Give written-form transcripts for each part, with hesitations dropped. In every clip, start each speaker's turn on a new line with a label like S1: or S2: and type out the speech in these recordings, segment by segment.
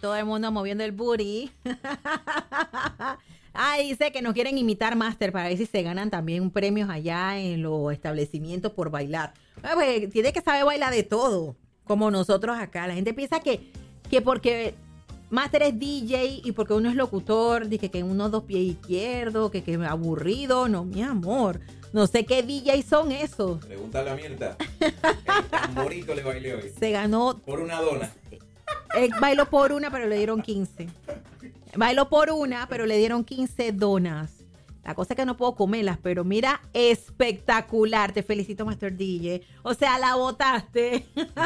S1: todo el mundo moviendo el booty. Dice que nos quieren imitar Master para ver si se ganan también premios allá en los establecimientos por bailar. Pues, tiene que saber bailar de todo, como nosotros acá. La gente piensa que porque Master es DJ y porque uno es locutor, dice que uno 2 pies izquierdos, que aburrido. No, mi amor. No sé qué DJ son esos.
S2: Pregúntale a Mirta. El tamborito le bailé hoy.
S1: Se ganó.
S2: Por una dona.
S1: Bailó por una, pero le dieron 15. Bailó por una, pero le dieron 15 donas. La cosa es que no puedo comerlas, pero mira, espectacular. Te felicito, Master DJ. O sea, la botaste.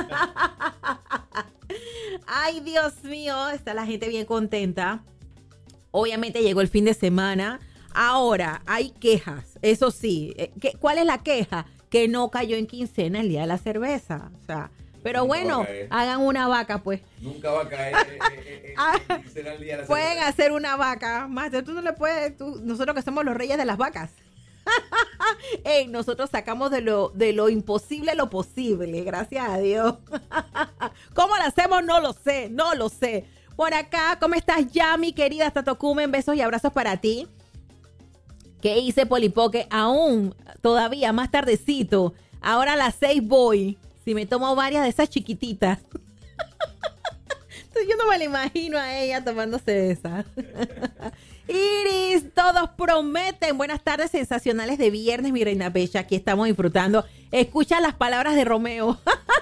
S1: Ay, Dios mío, está la gente bien contenta. Obviamente llegó el fin de semana. Ahora, hay quejas. Eso sí. ¿Cuál es la queja? Que no cayó en quincena el día de la cerveza. O sea, pero
S2: nunca
S1: bueno, hagan una vaca, pues.
S2: Nunca va a caer en quincena el día de la
S1: pueden
S2: cerveza.
S1: Hacer una vaca. Master, tú no le puedes. Nosotros que somos los reyes de las vacas. Nosotros sacamos de lo imposible lo posible, gracias a Dios. ¿Cómo lo hacemos? No lo sé. Por acá, ¿cómo estás ya, mi querida Tatocumen? Besos y abrazos para ti. ¿Qué hice, Polipoque? Aún, todavía, más tardecito. Ahora a las 6 voy. Si me tomo varias de esas chiquititas. Entonces yo no me la imagino a ella tomándose esas. Iris, todos prometen. Buenas tardes, sensacionales de viernes, mi reina bella. Aquí estamos disfrutando. Escucha las palabras de Romeo.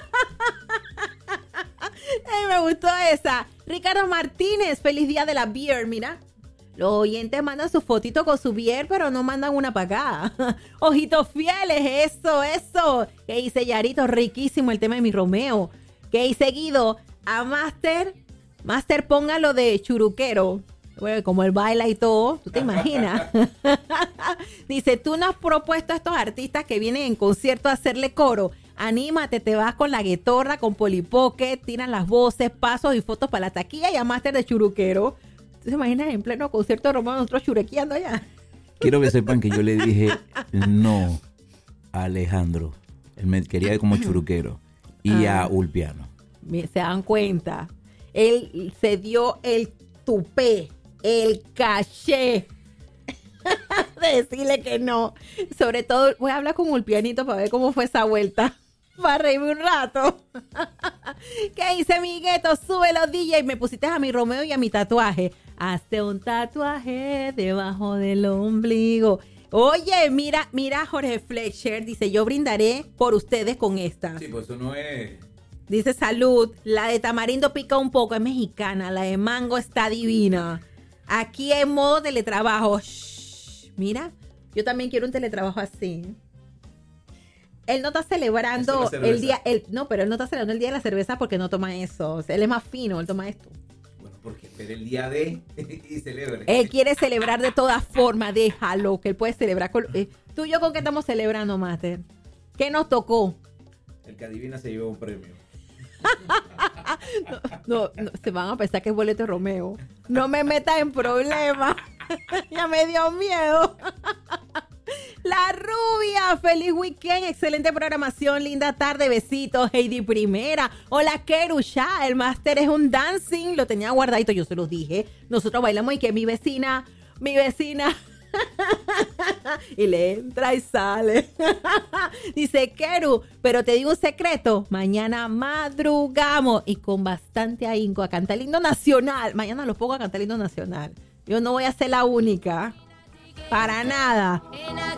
S1: Me gustó esa. Ricardo Martínez, feliz día de la beer. Mira, los oyentes mandan su fotito con su beer, pero no mandan una para acá. Ojitos fieles, eso. Que dice Yarito, riquísimo el tema de mi Romeo. Que dice Guido, a Master, póngalo de churuquero. Bueno, como él baila y todo, ¿tú te imaginas? Dice, tú no has propuesto a estos artistas que vienen en concierto a hacerle coro. Anímate, te vas con la guitarra, con Polipoque, tiran las voces, pasos y fotos para la taquilla y a Master de churuquero. ¿Tú te imaginas en pleno concierto de Romeo nosotros churequeando allá?
S3: Quiero que sepan que yo le dije no a Alejandro. Él me quería como churuquero. Y a Ulpiano.
S1: Se dan cuenta. Él se dio el tupé, el caché de decirle que no. Sobre todo, voy a hablar con Ulpianito para ver cómo fue esa vuelta. Para reírme un rato. ¿Qué dice mi gueto? Súbelo, DJ. Me pusiste a mi Romeo y a mi tatuaje. Hazte un tatuaje debajo del ombligo. Oye, mira, Jorge Fletcher. Dice, yo brindaré por ustedes con esta.
S2: Sí, pues eso no es...
S1: Dice, salud. La de tamarindo pica un poco, es mexicana. La de mango está divina. Aquí en modo teletrabajo. Shh, mira, yo también quiero un teletrabajo así. Él no está celebrando el día... No, pero él no está celebrando el día de la cerveza porque no toma eso. O sea, él es más fino, él toma esto.
S2: Bueno, porque espera el día de y celebre.
S1: Él quiere celebrar de todas formas, déjalo, que él puede celebrar. Tú y yo, ¿con qué estamos celebrando, Master? ¿Qué nos tocó?
S2: El que adivina se lleva un premio.
S1: No, se van a pensar que es boleto de Romeo. No me metas en problemas. Ya me dio miedo. La rubia, feliz weekend, excelente programación, linda tarde, besitos, Heidi Primera. Hola, Kerusha, el máster es un dancing, lo tenía guardadito, yo se los dije. Nosotros bailamos y que mi vecina, y le entra y sale. Dice Keru, pero te digo un secreto, mañana madrugamos y con bastante ahínco a cantar el himno nacional. Mañana los pongo a cantar el himno nacional. Yo no voy a ser la única, para nada.